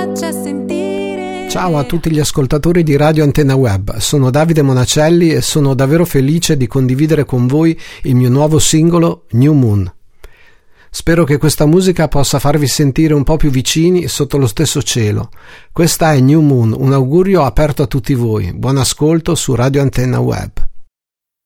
faccia sentire. Ciao a tutti gli ascoltatori di Radio Antenna Web, sono Davide Monacelli e sono davvero felice di condividere con voi il mio nuovo singolo New Moon. Spero che questa musica possa farvi sentire un po' più vicini sotto lo stesso cielo. Questa è New Moon, un augurio aperto a tutti voi. Buon ascolto su Radio Antenna Web.